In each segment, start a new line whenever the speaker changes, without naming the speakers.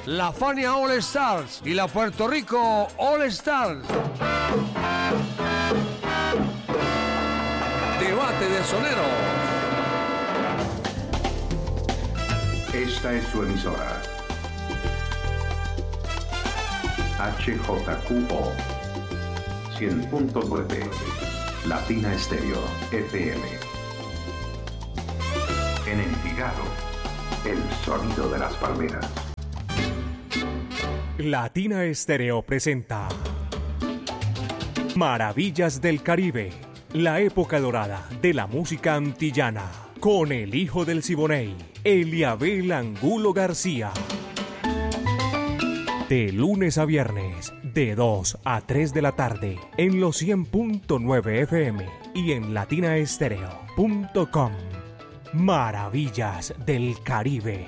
la Fania All Stars y la Puerto Rico All Stars. Debate de soneros.
Esta es su emisora. HJQO 100.9 Latina Estéreo FM. En Envigado, el sonido de las palmeras.
Latina Estéreo presenta Maravillas del Caribe, la época dorada de la música antillana, con el hijo del Siboney, Eliabel Angulo García. De lunes a viernes, de 2 a 3 de la tarde, en los 100.9 FM y en latinaestereo.com. Maravillas del Caribe.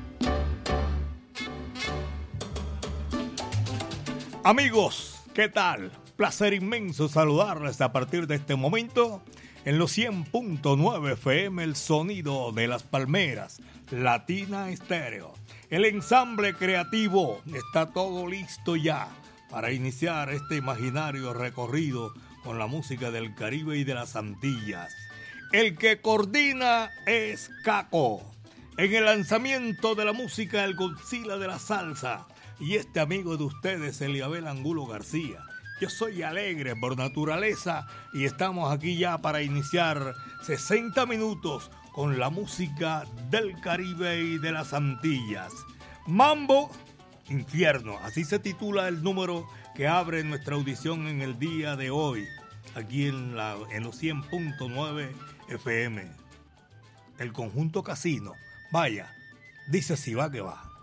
Amigos, ¿qué tal? Placer inmenso saludarles a partir de este momento en los 100.9 FM, el sonido de las palmeras, Latina Estéreo. El ensamble creativo está todo listo ya para iniciar este imaginario recorrido con la música del Caribe y de las Antillas. El que coordina es Caco. En el lanzamiento de la música, el Godzilla de la salsa. Y este amigo de ustedes, Eliabel Angulo García. Yo soy alegre por naturaleza y estamos aquí ya para iniciar 60 minutos con la música del Caribe y de las Antillas. Mambo Infierno, así se titula el número que abre nuestra audición en el día de hoy, aquí en los 100.9 FM. El conjunto Casino, vaya, dice si va que va.